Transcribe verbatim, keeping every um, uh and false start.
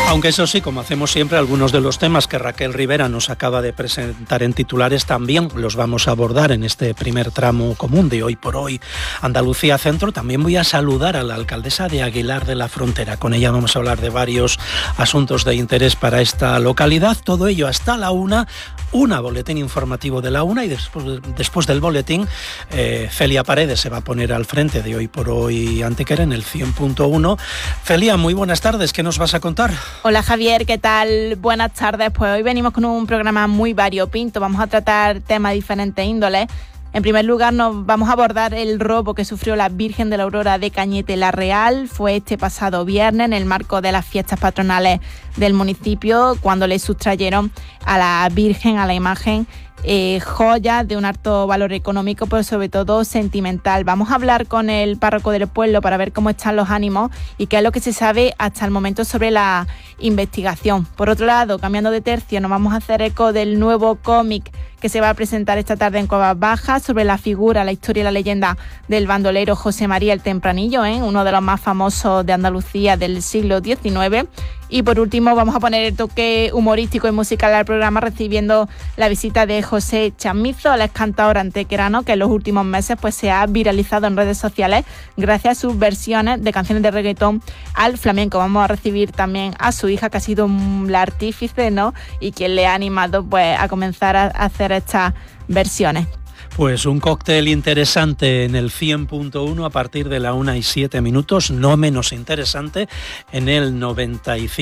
Aunque eso sí, como hacemos siempre, algunos de los temas que Raquel Rivera nos acaba de presentar en titulares también los vamos a abordar en este primer tramo común de Hoy por Hoy Andalucía Centro. También voy a saludar a la alcaldesa de Aguilar de la Frontera. Con ella vamos a hablar de varios asuntos de interés para esta localidad. Todo ello hasta la una, una boletín informativo de la una y después, después del boletín eh, Celia Paredes se va a poner al frente de Hoy por Hoy Antequera en el cien punto uno. Celia, muy buenas tardes. ¿Qué nos vas a contar? Hola Javier, ¿qué tal? Buenas tardes. Pues hoy venimos con un programa muy variopinto. Vamos a tratar temas de diferentes índoles. En primer lugar, nos vamos a abordar el robo que sufrió la Virgen de la Aurora de Cañete la Real. Fue este pasado viernes en el marco de las fiestas patronales del municipio, cuando le sustrayeron a la Virgen, a la imagen, eh, joyas de un alto valor económico, pero sobre todo sentimental. Vamos a hablar con el párroco del pueblo para ver cómo están los ánimos y qué es lo que se sabe hasta el momento sobre la investigación. Por otro lado, cambiando de tercio, nos vamos a hacer eco del nuevo cómic que se va a presentar esta tarde en Cuevas Bajas sobre la figura, la historia y la leyenda del bandolero José María el Tempranillo, ¿eh? uno de los más famosos de Andalucía del siglo diecinueve. Y por último vamos a poner el toque humorístico y musical al programa recibiendo la visita de José Chamizo, el ex cantador antequerano que en los últimos meses pues se ha viralizado en redes sociales gracias a sus versiones de canciones de reggaetón al flamenco. Vamos a recibir también a su hija, que ha sido la artífice, ¿no? Y quien le ha animado pues a comenzar a hacer estas versiones. Pues un cóctel interesante en el cien punto uno a partir de la una y siete minutos, no menos interesante en el noventa y cinco.